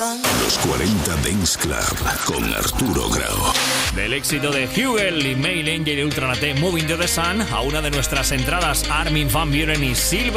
Los 40 Dance Club con Arturo Grau. Del éxito de Hugel y Mail Angel y Ultranate Moving to the Sun a una de nuestras entradas, Armin van Buuren y Silver